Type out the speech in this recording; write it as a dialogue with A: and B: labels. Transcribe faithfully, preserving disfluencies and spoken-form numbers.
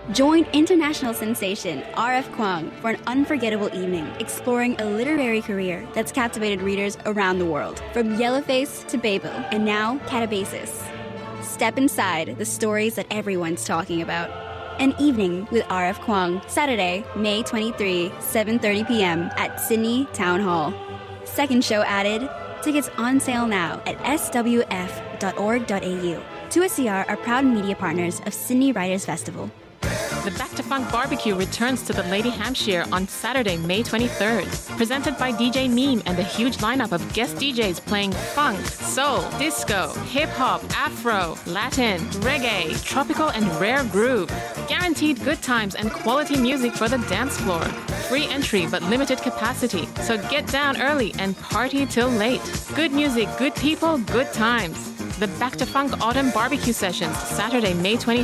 A: Join international sensation R F Kuang for an unforgettable evening exploring a literary career that's captivated readers around the world, from Yellowface to Babel, and now Catabasis. Step inside the stories that everyone's talking about. An evening with R F Kuang, Saturday, May twenty-third, seven thirty p.m. at Sydney Town Hall. Second show added. Tickets on sale now at s w f dot org dot a u. two S E R are proud media partners of Sydney Writers Festival.
B: The Back to Funk Barbecue returns to the Lady Hampshire on Saturday, May twenty-third. Presented by D J Meme and a huge lineup of guest D Js playing funk, soul, disco, hip-hop, afro, Latin, reggae, tropical and rare groove. Guaranteed good times and quality music for the dance floor. Free entry but limited capacity, so get down early and party till late. Good music, good people, good times. The Back to Funk Autumn Barbecue Sessions, Saturday, May twenty-third.